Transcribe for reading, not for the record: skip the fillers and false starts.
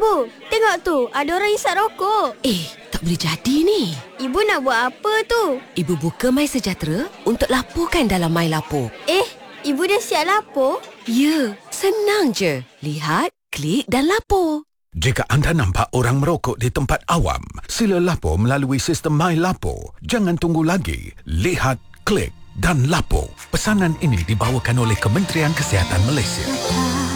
Ibu, tengok tu, ada orang isap rokok. Tak boleh jadi ni. Ibu nak buat apa tu? Ibu buka MySejahtera untuk laporkan dalam MyLapor. Ibu dah siap lapor? Ya, senang je. Lihat, klik dan lapor. Jika anda nampak orang merokok di tempat awam, sila lapor melalui sistem MyLapor. Jangan tunggu lagi. Lihat, klik dan lapor. Pesanan ini dibawakan oleh Kementerian Kesihatan Malaysia.